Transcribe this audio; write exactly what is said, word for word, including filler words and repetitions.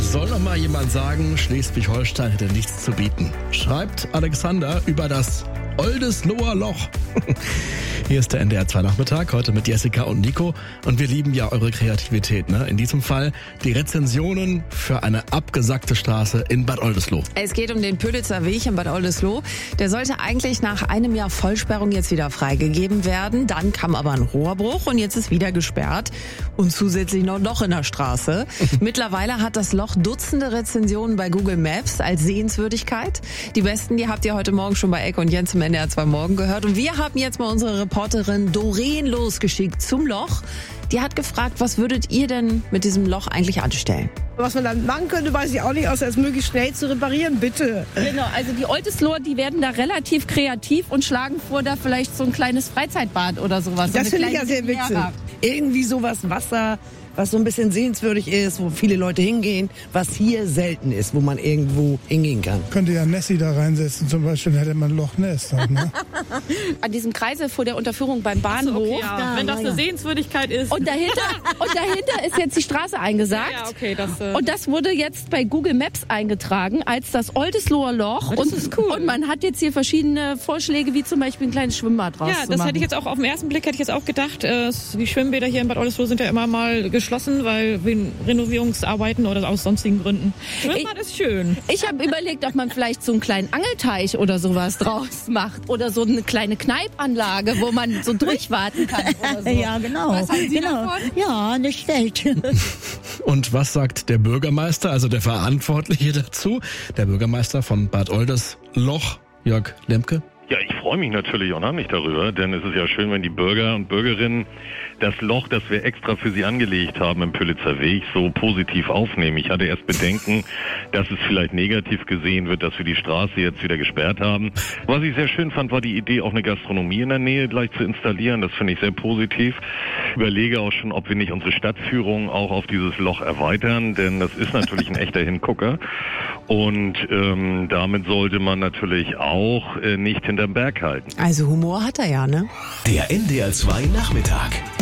Soll noch mal jemand sagen, Schleswig-Holstein hätte nichts zu bieten. Schreibt Alexander über das Oldesloher Loch. Hier ist der N D R zwei Nachmittag, heute mit Jessica und Nico. Und wir lieben ja eure Kreativität, ne? In diesem Fall die Rezensionen für eine abgesackte Straße in Bad Oldesloe. Es geht um den Pöllitzer Weg in Bad Oldesloe. Der sollte eigentlich nach einem Jahr Vollsperrung jetzt wieder freigegeben werden. Dann kam aber ein Rohrbruch und jetzt ist wieder gesperrt. Und zusätzlich noch ein Loch in der Straße. Mittlerweile hat das Loch Dutzende Rezensionen bei Google Maps als Sehenswürdigkeit. Die besten, die habt ihr heute Morgen schon bei Ecke und Jens im N D R zwei Morgen gehört. Und wir haben jetzt mal unsere Reporterin Doreen losgeschickt zum Loch. Die hat gefragt, was würdet ihr denn mit diesem Loch eigentlich anstellen? Was man dann machen könnte, weiß ich auch nicht, außer es möglichst schnell zu reparieren, bitte. Genau, also die Oldesloher, die werden da relativ kreativ und schlagen vor, da vielleicht so ein kleines Freizeitbad oder sowas. Das so finde ich ja sehr witzig. Lehrer. Irgendwie sowas Wasser, was so ein bisschen sehenswürdig ist, wo viele Leute hingehen, was hier selten ist, wo man irgendwo hingehen kann. Könnte ja Nessie da reinsetzen, zum Beispiel, dann hätte man Loch Ness. Dann, ne? An diesem Kreisel vor der Unterführung beim Bahnhof. So, okay, ja. da, Wenn das ja, eine ja. Sehenswürdigkeit ist. Und dahinter, und dahinter ist jetzt die Straße eingesagt. Ja, okay, das, äh und das wurde jetzt bei Google Maps eingetragen als das Oldesloher Loch. Das und, ist cool. Und man hat jetzt hier verschiedene Vorschläge, wie zum Beispiel ein kleines Schwimmbad draus Ja, zu das machen. hätte ich jetzt auch auf den ersten Blick hätte ich jetzt auch gedacht. Äh, die Schwimmbäder hier in Bad Oldesloe sind ja immer mal geschlossen, weil wegen Renovierungsarbeiten oder aus sonstigen Gründen. Schwimmbad Ich- ist schön. Ich habe überlegt, ob man vielleicht so einen kleinen Angelteich oder sowas draus macht. Oder so eine kleine Kneipanlage, wo man so durchwarten kann. Oder so. Ja, genau. Was haben Sie genau. davon? Ja, nicht schlecht. Und was sagt der Bürgermeister, also der Verantwortliche dazu? Der Bürgermeister von Bad Oldesloe, Jörg Lemke. Ja, ich freue mich natürlich unheimlich darüber, denn es ist ja schön, wenn die Bürger und Bürgerinnen das Loch, das wir extra für sie angelegt haben im Pöllitzer Weg, so positiv aufnehmen. Ich hatte erst Bedenken, dass es vielleicht negativ gesehen wird, dass wir die Straße jetzt wieder gesperrt haben. Was ich sehr schön fand, war die Idee, auch eine Gastronomie in der Nähe gleich zu installieren. Das finde ich sehr positiv. Ich überlege auch schon, ob wir nicht unsere Stadtführung auch auf dieses Loch erweitern, denn das ist natürlich ein echter Hingucker. Und ähm, damit sollte man natürlich auch äh, nicht hinterm Berg halten. Also Humor hat er ja, ne? Der N D R zwei Nachmittag.